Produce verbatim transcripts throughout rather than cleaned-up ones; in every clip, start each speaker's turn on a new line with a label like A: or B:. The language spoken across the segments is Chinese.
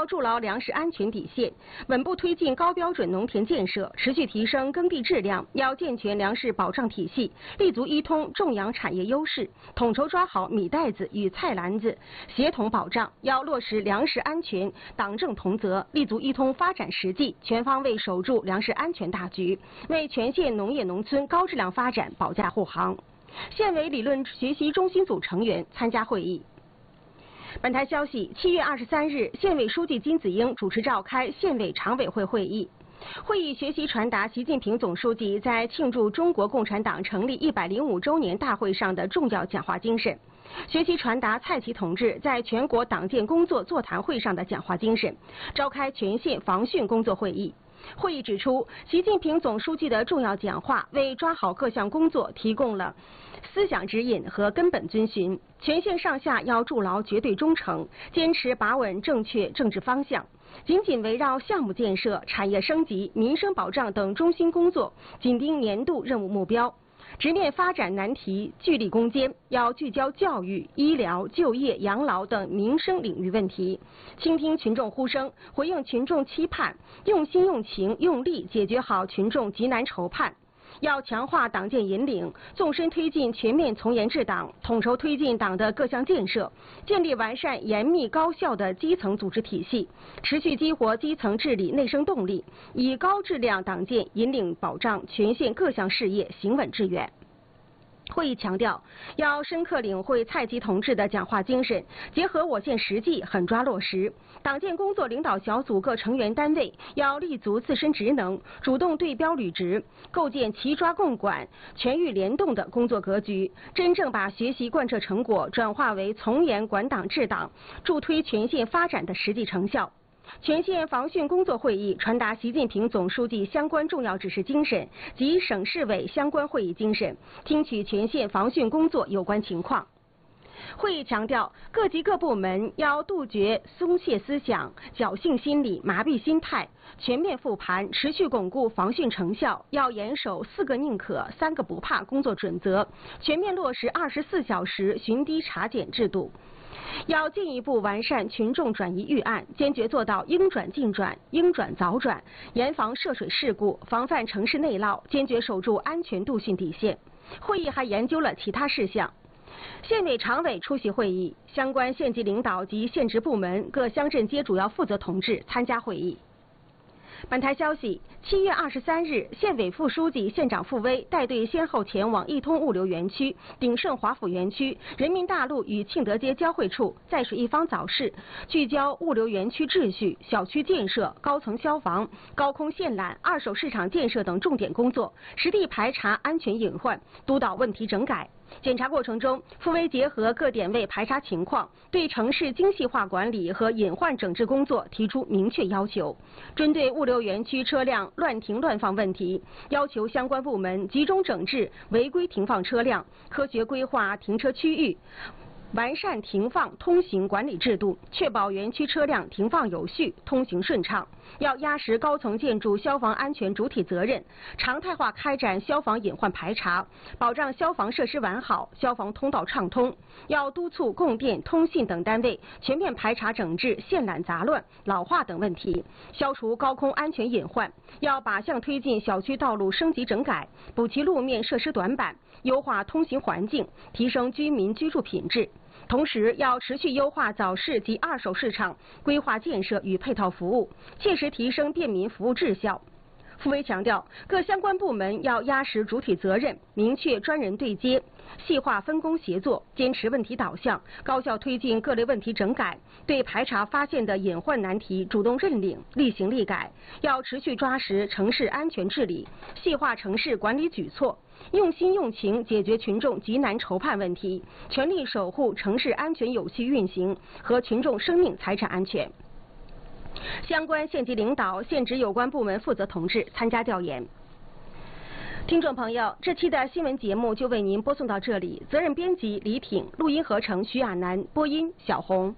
A: 要筑牢粮食安全底线，稳步推进高标准农田建设，持续提升耕地质量，要健全粮食保障体系，立足一通种养产业优势，统筹抓好米袋子与菜篮子，协同保障。要落实粮食安全党政同责，立足一通发展实际，全方位守住粮食安全大局，为全县农业农村高质量发展保驾护航。县委理论学习中心组成员参加会议。本台消息，七月二十三日，县委书记金子英主持召开县委常委会会议。会议学习传达习近平总书记在庆祝中国共产党成立一百零五周年大会上的重要讲话精神，学习传达蔡奇同志在全国党建工作座谈会上的讲话精神，召开全县防汛工作会议。会议指出，习近平总书记的重要讲话为抓好各项工作提供了思想指引和根本遵循，全县上下要筑牢绝对忠诚，坚持把稳正确政治方向，紧紧围绕项目建设、产业升级、民生保障等中心工作，紧盯年度任务目标，直面发展难题，聚力攻坚。要聚焦教育、医疗、就业、养老等民生领域问题，倾听群众呼声，回应群众期盼，用心用情用力解决好群众急难愁盼。要强化党建引领，纵深推进全面从严治党，统筹推进党的各项建设，建立完善严密高效的基层组织体系，持续激活基层治理内生动力，以高质量党建引领保障全县各项事业行稳致远。会议强调，要深刻领会蔡奇同志的讲话精神，结合我县实际，狠抓落实。党建工作领导小组各成员单位要立足自身职能，主动对标履职，构建齐抓共管、全域联动的工作格局，真正把学习贯彻成果转化为从严管党治党，助推全县发展的实际成效。全县防汛工作会议传达习近平总书记相关重要指示精神及省市委相关会议精神，听取全县防汛工作有关情况。会议强调，各级各部门要杜绝松懈思想、侥幸心理、麻痹心态，全面复盘，持续巩固防汛成效。要严守四个宁可、三个不怕工作准则，全面落实二十四小时巡堤查检制度。要进一步完善群众转移预案，坚决做到应转尽转、应转早转，严防涉水事故，防范城市内涝，坚决守住安全度汛底线。会议还研究了其他事项。县委常委出席会议，相关县级领导及县直部门、各乡镇街主要负责同志参加会议。本台消息，七月二十三日，县委副书记、县长傅威带队先后前往一通物流园区、鼎盛华府园区、人民大路与庆德街交汇处在水一方早市，聚焦物流园区秩序、小区建设、高层消防、高空线缆、二手市场建设等重点工作，实地排查安全隐患，督导问题整改。检查过程中，傅威结合各点位排查情况，对城市精细化管理和隐患整治工作提出明确要求。针对物流园区车辆乱停乱放问题，要求相关部门集中整治违规停放车辆，科学规划停车区域，完善停放通行管理制度，确保园区车辆停放有序、通行顺畅。要压实高层建筑消防安全主体责任，常态化开展消防隐患排查，保障消防设施完好、消防通道畅通。要督促供电、通信等单位全面排查整治线缆杂乱、老化等问题，消除高空安全隐患。要靶向推进小区道路升级整改，补齐路面设施短板，优化通行环境，提升居民居住品质。同时，要持续优化早市及二手市场规划建设与配套服务，切实提升便民服务质效。傅威强调，各相关部门要压实主体责任，明确专人对接，细化分工协作，坚持问题导向，高效推进各类问题整改，对排查发现的隐患难题主动认领、立行立改。要持续抓实城市安全治理，细化城市管理举措，用心用情解决群众急难愁盼问题，全力守护城市安全有序运行和群众生命财产安全。相关县级领导、县直有关部门负责同志参加调研。听众朋友，这期的新闻节目就为您播送到这里，责任编辑李挺，录音合成徐亚楠，播音小红。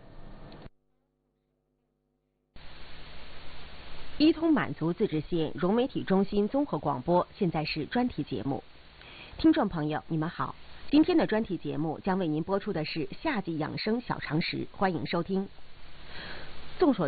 A: 一通满族自治县融媒体中心综合广播，现在是专题节目。听众朋友，你们好，今天的专题节目将为您播出的是夏季养生小常识，欢迎收听。众所